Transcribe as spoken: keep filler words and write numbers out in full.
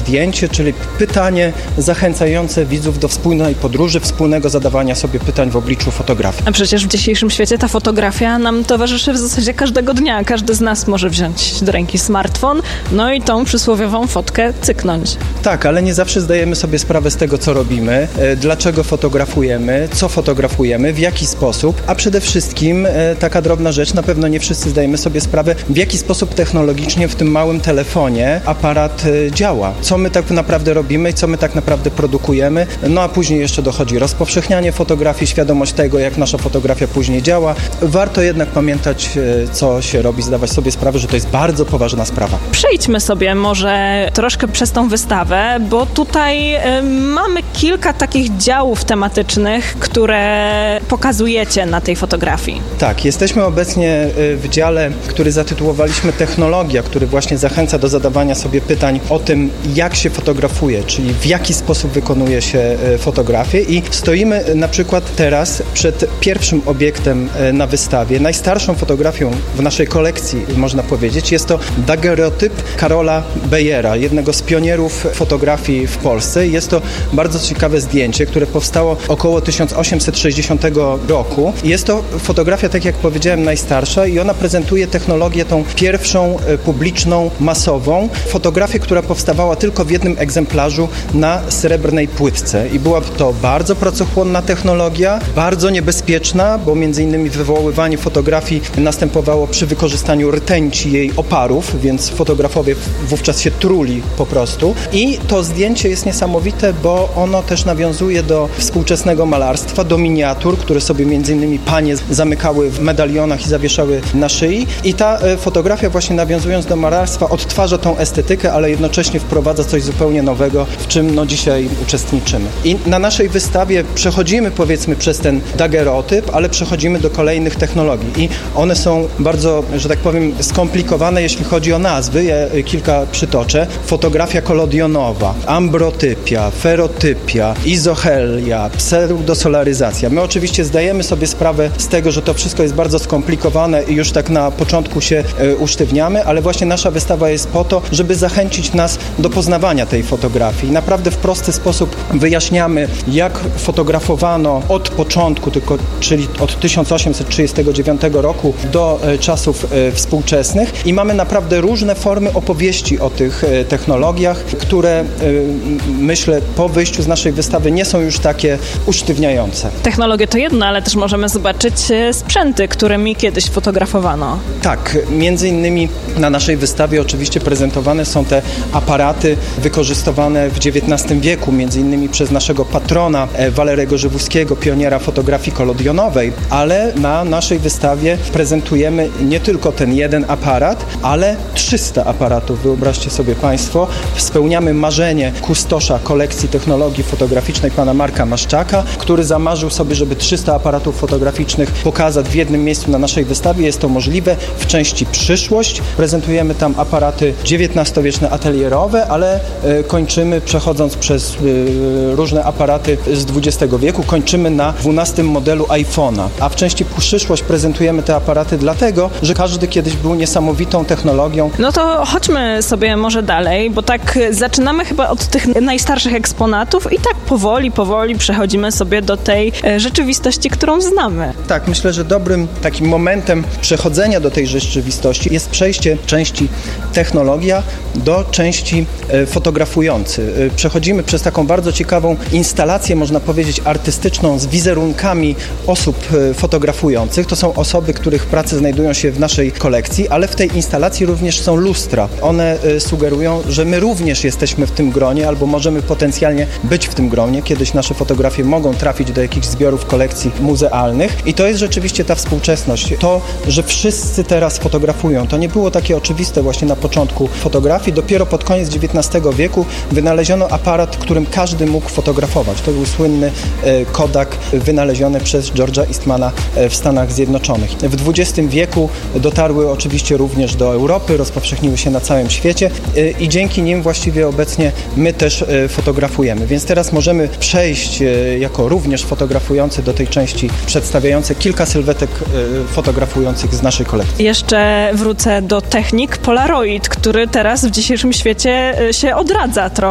zdjęcie, czyli pytanie zachęcające widzów do wspólnej podróży, wspólnego zadawania sobie pytań w obliczu fotografii. A przecież w dzisiejszym świecie ta fotografia nam towarzyszy w zasadzie każdego dnia. Każdy z nas może wziąć do ręki smartfon, no i tą przysłowiową fotkę cyknąć. Tak, ale nie zawsze zdajemy sobie sprawę z tego, co robimy, dlaczego fotografujemy, co fotografujemy, w jaki sposób, a przede wszystkim taka drobna rzecz, na pewno nie wszyscy zdajemy sobie sprawę, w jaki sposób technologicznie w tym małym telefonie aparat działa. Co my tak naprawdę robimy i co my tak naprawdę produkujemy, no a później jeszcze dochodzi rozpowszechnianie fotografii, świadomość tego, jak nasza fotografia później działa. Warto jednak pamiętać, co się robi, zdawać sobie sprawę, że to jest bardzo poważna sprawa. Przejdźmy sobie może troszkę przez tą wystawę, bo tutaj y, mamy kilka takich działów tematycznych, które pokazujecie na tej fotografii. Tak, jesteśmy obecnie w dziale, który zatytułowaliśmy Technologia, który właśnie zachęca do zadawania sobie pytań o tym, jak się fotografuje, czyli w jaki sposób wykonuje się fotografię i stoimy na przykład teraz przed pierwszym obiektem na wystawie, najstarszą fotografią w naszej kolekcji, można powiedzieć. Jest to daguerreotyp Karola Beyera, jednego z pionierów fotografii w Polsce. Jest to bardzo ciekawe zdjęcie, które powstało około tysiąc osiemset sześćdziesiątego roku. Jest to fotografia, tak jak powiedziałem, najstarsza i ona prezentuje technologię tą pierwszą publiczną, masową. Fotografię, która powstawała tylko w jednym egzemplarzu na srebrnej płytce i była to bardzo pracochłonna technologia, bardzo niebezpieczna, bo między innymi wywoływanie fotografii następowało przy wykorzystaniu rtęci jej oparów, więc fotografowie wówczas się truli po prostu. I to zdjęcie jest niesamowite, bo ono też nawiązuje do współczesnego malarstwa, do miniatur, które sobie między innymi panie zamykały w medalionach i zawieszały na szyi. I ta fotografia właśnie nawiązując do malarstwa odtwarza tą estetykę, ale jednocześnie wprowadza coś zupełnie nowego, w czym no dzisiaj uczestniczymy. I na naszej wystawie przechodzimy powiedzmy przez ten daguerreotyp, ale przechodzimy do kolejnych technologii i one są bardzo, że tak powiem, skomplikowane, jeśli chodzi o nazwy. Ja kilka przytoczę. Fotografia kolodionowa, ambrotypia, ferotypia, izochelia, pseudosolaryzacja. My oczywiście zdajemy sobie sprawę z tego, że to wszystko jest bardzo skomplikowane i już tak na początku się y, usztywniamy, ale właśnie nasza wystawa jest po to, żeby zachęcić nas do poznawania tej fotografii. Naprawdę w prosty sposób wyjaśniamy, jak fotografowano od początku, tylko, czyli od tysiąc osiemset trzydziestego dziewiątego roku do y, czasów y, współczesnych i mamy naprawdę różne formy opowieści o tych y, technologiach, które y, myślę po wyjściu z naszej wystawy nie są już takie usztywniające. Technologie to jedno, ale też możemy zobaczyć sprzęty, którymi kiedyś fotografowano. Tak, między innymi na naszej wystawie oczywiście prezentowane są te aparaty wykorzystywane w dziewiętnastym wieku, między innymi przez naszego patrona Walerego Żywuskiego, pioniera fotografii kolodionowej, ale na naszej wystawie prezentujemy nie tylko ten jeden aparat, ale trzysta aparatów. Wyobraźcie sobie Państwo, spełniamy marzenie kustosza kolekcji technologii fotograficznej pana Marka Maszczaka, który zamarzył sobie, żeby trzysta aparatów fotograficznych pokazać w jednym miejscu na naszej wystawie. Jest to możliwe w części przyszłość. Prezentujemy tam aparaty dziewiętnastowieczne atelierowe, ale y, kończymy, przechodząc przez y, różne aparaty z dwudziestego wieku, kończymy na dwunastym modelu iPhone'a. A w części przyszłość prezentujemy te aparaty dlatego, że każdy kiedyś był niesamowitą technologią. No to chodźmy sobie może dalej, bo tak zaczynamy chyba od tych najstarszych eksponatów i tak powoli, powoli przechodzimy sobie do tej e, rzeczywistości, którą znamy. Tak, myślę, że dobrym takim momentem przechodzenia do tej rzeczywistości jest przejście części technologia do części e, fotografujący. E, przechodzimy przez taką bardzo ciekawą instalację, można powiedzieć, artystyczną z wizerunkami osób e, fotografujących. To są osoby, których prace znajdują się w naszej kolekcji, ale w tej instalacji również są lustra. One e, sugerują, że my również jesteśmy w tym gronie albo możemy potencjalnie być w tym gronie. Kiedyś nasze fotografie mogą trafić do jakichś zbiorów kolekcji muzealnych i to jest rzeczywiście ta współczesność. To, że wszyscy teraz fotografują, to nie było takie oczywiste właśnie na początku fotografii. Dopiero pod koniec dziewiętnastego wieku wynaleziono aparat, którym każdy mógł fotografować. To był słynny e, Kodak wynaleziony przez George'a Eastmana e, w Stanach Zjednoczonych. W dwudziestym wieku dotarły oczywiście również do Europy, rozpowszechniły się na całym świecie e, i dzięki nim właściwie obecnie my też e, fotografujemy. Więc teraz możemy przejść e, jako również fotografujący do tej części przedstawiającej kilka sylwetek e, fotografujących z naszej kolekcji. Jeszcze wrócę do technik Polaroid, który teraz w dzisiejszym świecie się odradza trochę.